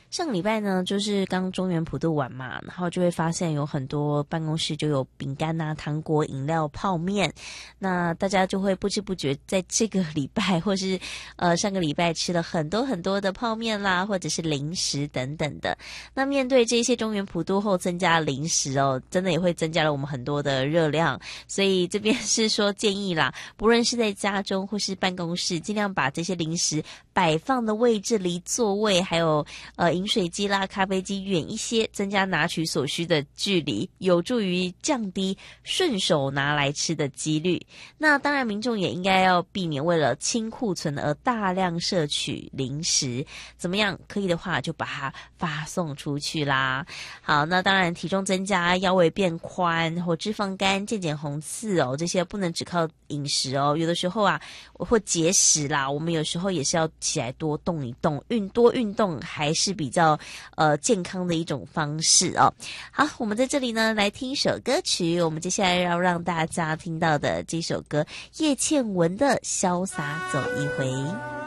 上个礼拜呢，就是刚中元普渡完嘛，然后就会发现有很多办公室就有饼干啊、糖果、饮料、泡面，那大家就会不知不觉在这个礼拜或是上个礼拜吃了很多很多的泡面啦，或者是零食等等的。那面对这些中元普渡后增加零食哦，真的也会增加了我们很多的热量，所以这边是说建议啦，不论是在家中或是办公室，尽量把这些零食摆放的位置离座位还有饮水机啦、咖啡机远一些，增加拿取所需的距离，有助于降低顺手拿来吃的几率。那当然，民众也应该要避免为了清库存而大量摄取零食，怎么样？可以的话就把它发送出去啦。好，那当然体重增加、腰围变宽或脂肪肝、渐渐红刺哦，这些不能只靠饮食哦，有的时候啊或节食啦，我们有时候也是要起来多动一动，多运动还是比较健康的一种方式哦。好，我们在这里呢来听一首歌曲，我们接下来要让大家听到的这首歌，叶倩文的《潇洒走一回》。